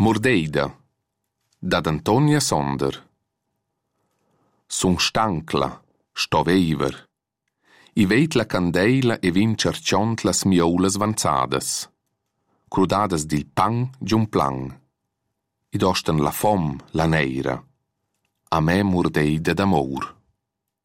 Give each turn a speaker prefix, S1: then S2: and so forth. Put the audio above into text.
S1: Mordeida, d'ad Antonia Sonder. Sun stancla, sto veiver. I veit la candeila e vin cerciont las mioulas vanzadas. Crudadas dil pang giun plang. Id ostan la fom, la neira. A me mordeida d'amor.